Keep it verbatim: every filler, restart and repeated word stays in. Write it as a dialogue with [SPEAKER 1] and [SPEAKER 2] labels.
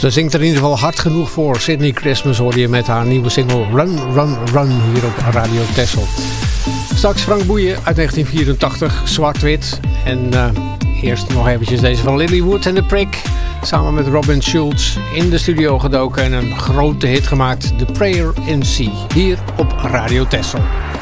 [SPEAKER 1] Ze zingt er in ieder geval hard genoeg voor. Sydney Christmas hoorde je met haar nieuwe single Run, Run, Run hier op Radio Texel. Straks Frank Boeien uit negentien vierentachtig, zwart-wit. En uh, eerst nog eventjes deze van Lilywood en The Prick. Samen met Robin Schulz in de studio gedoken en een grote hit gemaakt. The Prayer in C, hier op Radio Texel.